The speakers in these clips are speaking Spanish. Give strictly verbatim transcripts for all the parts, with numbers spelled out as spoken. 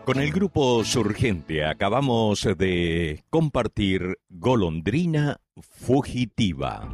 Con el grupo Surgente acabamos de compartir Golondrina Fugitiva.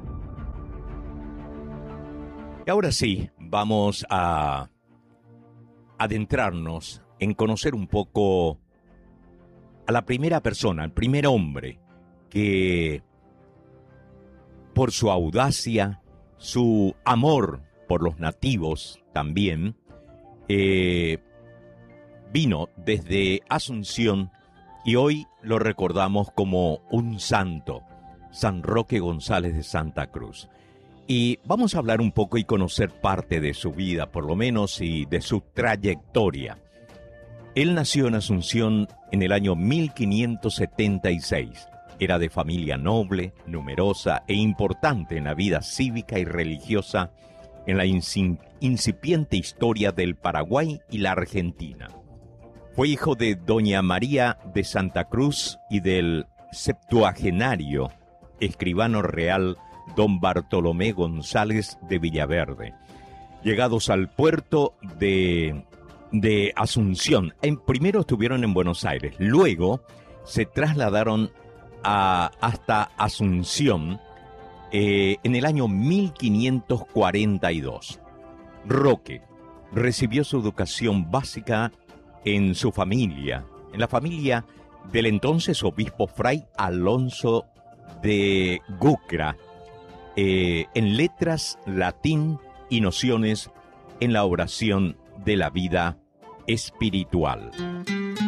Y ahora sí, vamos a adentrarnos en conocer un poco a la primera persona, al primer hombre que por su audacia, su amor por los nativos también, eh, vino desde Asunción y hoy lo recordamos como un santo, San Roque González de Santa Cruz. Y vamos a hablar un poco y conocer parte de su vida, por lo menos, y de su trayectoria. Él nació en Asunción en el año mil quinientos setenta y seis. Era de familia noble, numerosa e importante en la vida cívica y religiosa en la incipiente historia del Paraguay y la Argentina. Fue hijo de doña María de Santa Cruz y del septuagenario escribano real don Bartolomé González de Villaverde. Llegados al puerto de, de Asunción, en, primero estuvieron en Buenos Aires, luego se trasladaron a, hasta Asunción eh, en el año mil quinientos cuarenta y dos. Roque recibió su educación básica en su familia, en la familia del entonces obispo Fray Alonso de Gucra, eh, en letras, latín y nociones en la oración de la vida espiritual.